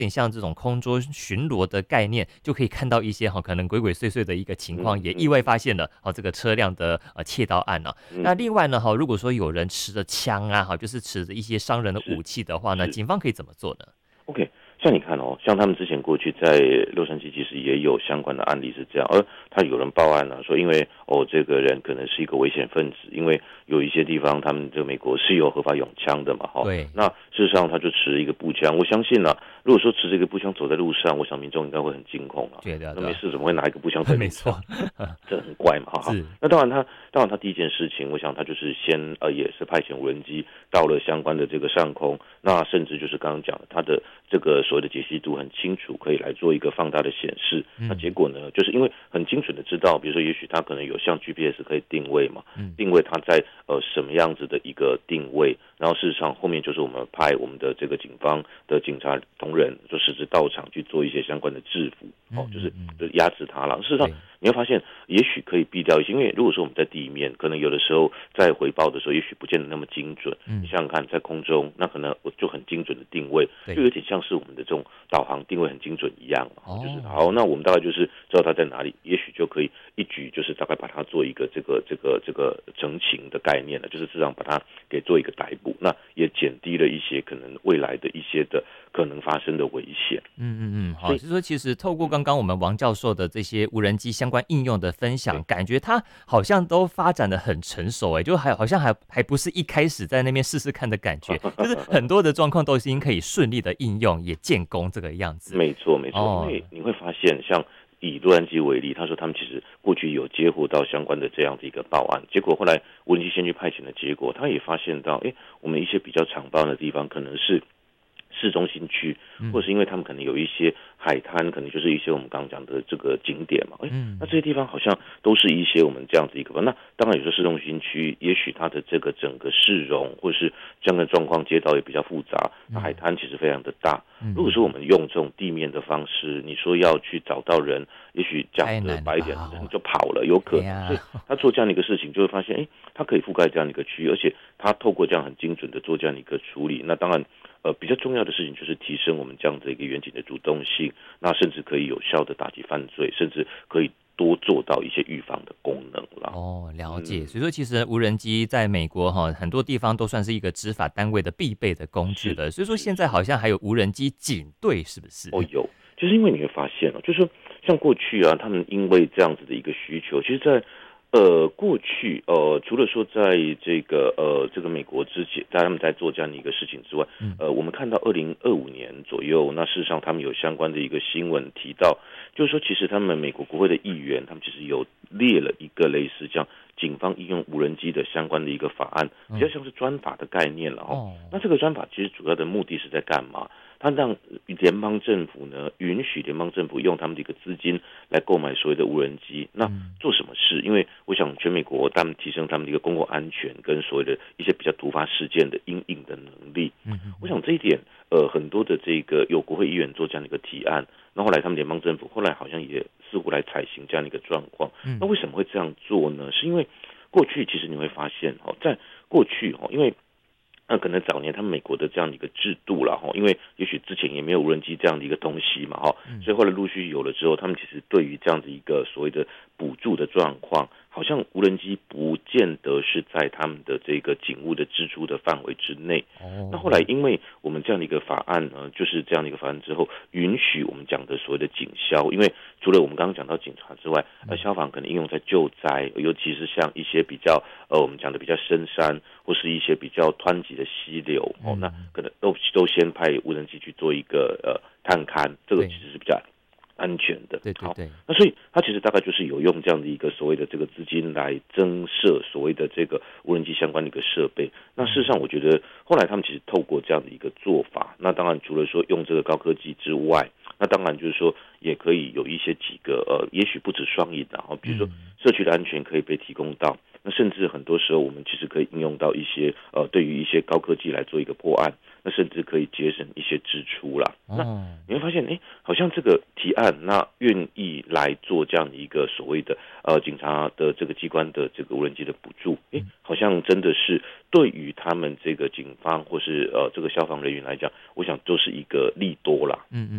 点像这种空中巡逻的概念，就可以看到一些可能鬼鬼祟祟的一个情况，也意外发现了这个车辆的窃盗案啊。那另外呢如果说有人持着枪啊就是持着一些伤人的武器的话呢，警方可以怎么做呢 ？OK，像你看像他们之前过去在洛杉矶其实也有相关的案例是这样，而他有人报案了，说因为这个人可能是一个危险分子，因为有一些地方他们这个美国是有合法拥枪的嘛， 对， 那事实上他就持一个步枪，我相信呢，如果说持这个步枪走在路上，我想民众应该会很惊恐了， 对的， 那没事怎么会拿一个步枪在路上？ 没错， 这很怪嘛， 是。 那当然他第一件事情，我想他就是先也是派遣无人机到了相关的这个上空，那甚至就是刚刚讲的他的这个所谓的解析度很清楚，可以来做一个放大的显示。那结果呢，就是因为很精准的知道，比如说也许他可能有像 GPS 可以定位嘛，定位他在什么样子的一个定位，然后事实上后面就是我们派我们的这个警方的警察同仁就实质到场去做一些相关的制服，就是压制他了。事实上你会发现，也许可以避掉一些，因为如果说我们在地面，可能有的时候在回报的时候，也许不见得那么精准。你想想看，在空中，那可能我就很精准的定位，就有点像是我们的这种导航定位很精准一样。就是好，那我们大概就是知道它在哪里，也许就可以一举就是大概把它做一个这个整形的概念了，就是至少把它给做一个逮捕，那也减低了一些可能未来的一些的可能发生的危险。 好，就是说其实透过刚刚我们王教授的这些无人机相关应用的分享，感觉它好像都发展的很成熟，就好像还不是一开始在那边试试看的感觉，就是很多的状况都已经可以顺利的应用，也建功这个样子。 没错，因为你会发现，像以洛杉矶为例，他说他们其实过去有接获到相关的这样的一个报案，结果后来无人机先去派遣的结果，他也发现到，我们一些比较常报案的地方可能是市中心区，或是因为他们可能有一些海滩，可能就是一些我们刚刚讲的这个景点嘛，那这些地方好像都是一些我们这样子一个，那当然有时候市中心区，也许它的这个整个市容或是这样的状况，街道也比较复杂，那海滩其实非常的大。如果说我们用这种地面的方式，你说要去找到人，也许讲的白一点就跑了，有可能。所以他做这样的一个事情，就会发现，他可以覆盖这样的一个区域，而且他透过这样很精准的做这样的一个处理，那当然。比较重要的事情就是提升我们这样的一个远景的主动性，那甚至可以有效的打击犯罪，甚至可以多做到一些预防的功能啦。 了解。所以说，其实无人机在美国很多地方都算是一个执法单位的必备的工具了。所以说，现在好像还有无人机警队，是不是？ 有，就是因为你会发现就是说像过去他们因为这样子的一个需求，其实在过去除了说在这个美国之前，他们在做这样的一个事情之外，我们看到2025年左右，那事实上他们有相关的一个新闻提到，就是说其实他们美国国会的议员，他们其实有列了一个类似这样警方应用无人机的相关的一个法案，比较像是专法的概念了那这个专法其实主要的目的是在干嘛？它让联邦政府呢允许联邦政府用他们的一个资金来购买所谓的无人机，那做什么事？因为我想全美国他们提升他们的一个公共安全跟所谓的一些比较突发事件的因应的能力。我想这一点很多的这个有国会议员做这样的一个提案，那后来他们联邦政府后来好像也似乎来采行这样的一个状况。那为什么会这样做呢？是因为过去其实你会发现在过去因为可能早年他们美国的这样的一个制度啦因为也许之前也没有无人机这样的一个东西嘛所以后来陆续有了之后，他们其实对于这样的一个所谓的补助的状况，好像无人机不见得是在他们的这个警务的支出的范围之内。那后来因为我们这样的一个法案呢，就是这样的一个法案之后，允许我们讲的所谓的警消，因为除了我们刚刚讲到警察之外，消防可能应用在救灾，尤其是像一些比较我们讲的比较深山或是一些比较湍急的溪流那可能都先派无人机去做一个探勘，这个其实是比较安全的。 对， 那所以它其实大概就是有用这样的一个所谓的这个资金来增设所谓的这个无人机相关的一个设备。那事实上我觉得后来他们其实透过这样的一个做法，那当然除了说用这个高科技之外，那当然就是说也可以有一些几个也许不止双赢的比如说社区的安全可以被提供到，那甚至很多时候我们其实可以应用到一些对于一些高科技来做一个破案，那甚至可以节省一些支出啦。那你会发现好像这个提案那愿意来做这样的一个所谓的警察的这个机关的这个无人机的补助好像真的是对于他们这个警方或是这个消防人员来讲，我想都是一个利多啦。